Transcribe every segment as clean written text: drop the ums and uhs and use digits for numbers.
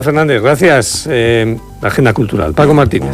Fernández, gracias. Agenda cultural. Paco Martínez.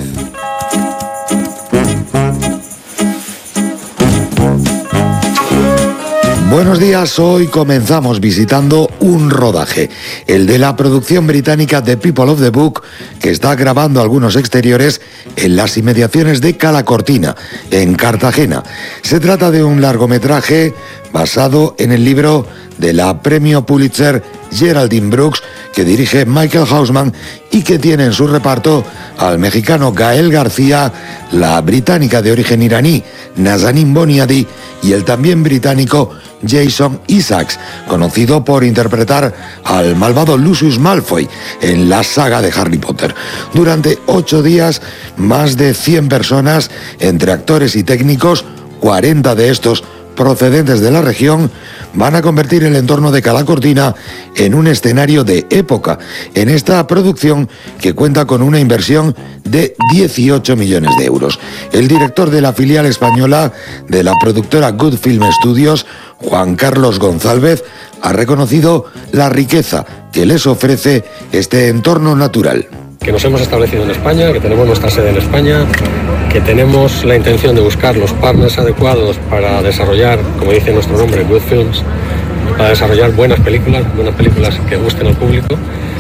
Buenos días, hoy comenzamos visitando un rodaje, el de la producción británica The People of the Book, que está grabando algunos exteriores en las inmediaciones de Cala Cortina, en Cartagena. Se trata de un largometraje basado en el libro de la premio Pulitzer Geraldine Brooks, que dirige Michael Haussman y que tiene en su reparto al mexicano Gael García, la británica de origen iraní Nazanin Boniadi y el también británico Jason Isaacs, conocido por interpretar al malvado Lucius Malfoy en la saga de Harry Potter. Durante 8 días, más de 100 personas, entre actores y técnicos, 40 de estos procedentes de la región, van a convertir el entorno de Cala Cortina en un escenario de época en esta producción, que cuenta con una inversión de 18 millones de euros. El director de la filial española de la productora Good Film Studios, Juan Carlos González, ha reconocido la riqueza que les ofrece este entorno natural. Que nos hemos establecido en España, que tenemos nuestra sede en España, que tenemos la intención de buscar los partners adecuados para desarrollar, como dice nuestro nombre, Good Films, para desarrollar buenas películas que gusten al público,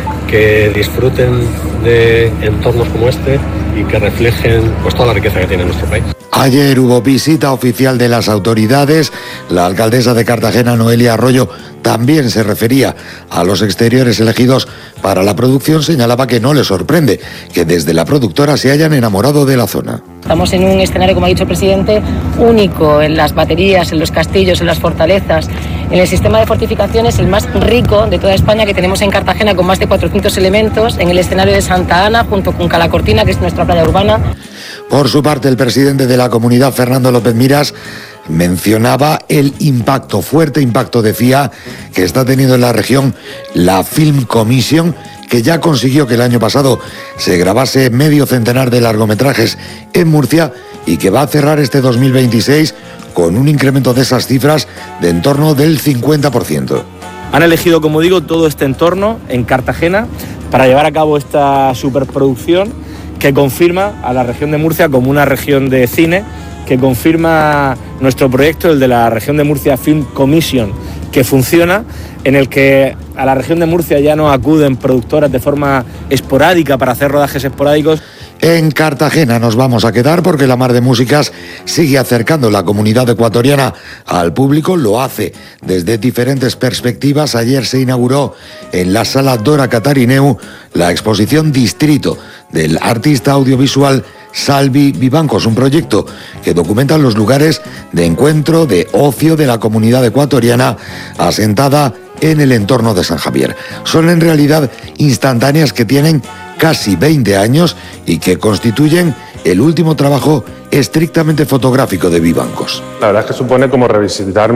que disfruten de entornos como este y que reflejen pues toda la riqueza que tiene nuestro país. Ayer hubo visita oficial de las autoridades. La alcaldesa de Cartagena, Noelia Arroyo, también se refería a los exteriores elegidos para la producción. Señalaba que no le sorprende que desde la productora se hayan enamorado de la zona. Estamos en un escenario, como ha dicho el presidente, único en las baterías, en los castillos, en las fortalezas, en el sistema de fortificaciones, el más rico de toda España, que tenemos en Cartagena, con más de 400 elementos, en el escenario de Santa Ana, junto con Cala Cortina, que es nuestra playa urbana. Por su parte, el presidente de la comunidad, Fernando López Miras, mencionaba el impacto, fuerte impacto, decía, que está teniendo en la región la Film Commission, que ya consiguió que el año pasado se grabase medio centenar de largometrajes en Murcia y que va a cerrar este 2026 con un incremento de esas cifras de en torno del 50%. Han elegido, como digo, todo este entorno en Cartagena para llevar a cabo esta superproducción que confirma a la región de Murcia como una región de cine, que confirma nuestro proyecto, el de la región de Murcia Film Commission, que funciona, en el que a la región de Murcia ya no acuden productoras de forma esporádica para hacer rodajes esporádicos. En Cartagena nos vamos a quedar porque la Mar de Músicas sigue acercando la comunidad ecuatoriana al público, lo hace desde diferentes perspectivas. Ayer se inauguró en la Sala Dora Catarineu la exposición Distrito del artista audiovisual Salvi Vivancos, un proyecto que documenta los lugares de encuentro, de ocio de la comunidad ecuatoriana asentada en el entorno de San Javier. Son en realidad instantáneas que tienen casi 20 años y que constituyen el último trabajo estrictamente fotográfico de Vivancos. La verdad es que supone como revisitar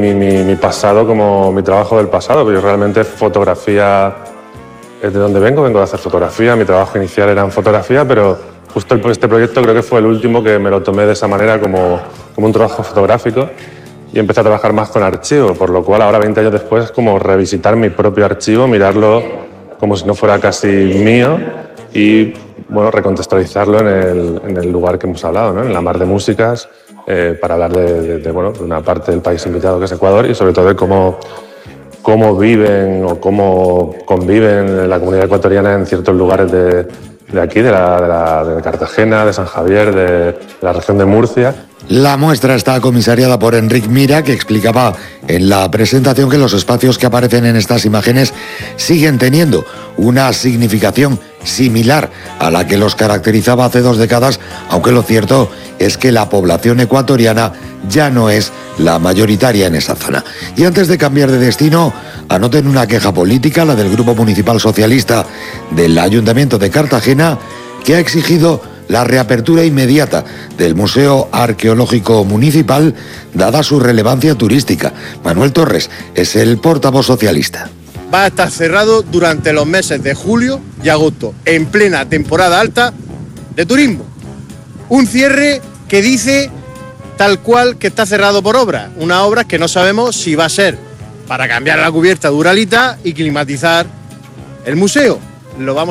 mi pasado, como mi trabajo del pasado, porque yo realmente fotografía es de donde vengo de hacer fotografía, mi trabajo inicial era en fotografía, pero justo este proyecto creo que fue el último que me lo tomé de esa manera como un trabajo fotográfico y empecé a trabajar más con archivo, por lo cual ahora 20 años después es como revisitar mi propio archivo, mirarlo como si no fuera casi mío y bueno, recontextualizarlo en el lugar que hemos hablado, ¿no? En la Mar de Músicas, para hablar de una parte del país invitado que es Ecuador y sobre todo de cómo viven o cómo conviven la comunidad ecuatoriana en ciertos lugares de aquí, de Cartagena, de San Javier, de la región de Murcia. La muestra está comisariada por Enric Mira, que explicaba en la presentación que los espacios que aparecen en estas imágenes siguen teniendo una significación similar a la que los caracterizaba hace 2 décadas, aunque lo cierto es que la población ecuatoriana ya no es la mayoritaria en esa zona. Y antes de cambiar de destino, anoten una queja política, la del Grupo Municipal Socialista del Ayuntamiento de Cartagena, que ha exigido la reapertura inmediata del Museo Arqueológico Municipal, dada su relevancia turística. Manuel Torres es el portavoz socialista. Va a estar cerrado durante los meses de julio y agosto, en plena temporada alta de turismo. Un cierre que dice tal cual que está cerrado por obra. Una obra que no sabemos si va a ser para cambiar la cubierta de Uralita y climatizar el museo. lo vamos